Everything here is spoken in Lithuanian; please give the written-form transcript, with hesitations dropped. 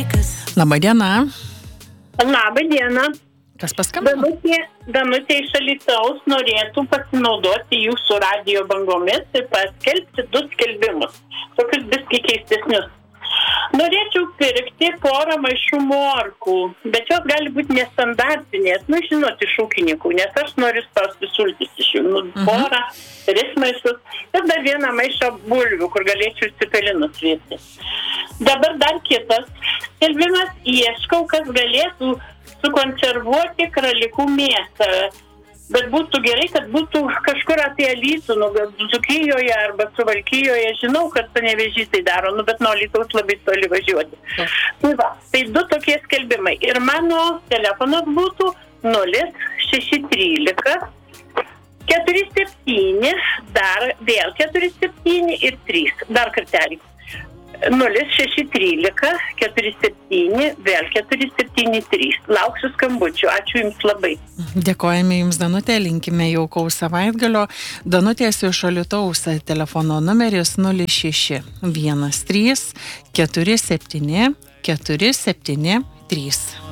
Labą dieną. Labą dieną. Kas paskambino? Danutė iš Alytaus norėtų pasinaudoti jūsų radijo bangomis ir paskelbti 2 skelbimus, tokius biskį keistesnius. Norėčiau pirkti porą maišų morkų, bet jos gali būti nestandartinės, žinot, iš ūkininkų, nes aš noriu spausti sultis iš jų, porą, 3 maišus ir dar 1 maišą bulvių, kur galėčiau cepelinus viesti. Dabar dar kitas skelbimas, ieškau, kas galėtų sukonservuoti kralikų mėsą. Bet būtų gerai, kad būtų kažkur apie Alytų, Dzūkijoje arba Suvalkijoje. Žinau, kad Panevėžys tai daro, bet nuo Alytaus labai toli važiuoti. Tai 2 tokie skelbimai. Ir mano telefonas būtų 0613 47, dar vėl 47 ir 3. Dar kartelį. 0613 47, vėl 473. Lauksiu skambučių. Ačiū Jums labai. Dėkojame Jums, Danutė, linkime jaukaus savaitgalio. Danutės iš Alytaus telefono numeris 06 13 47 473.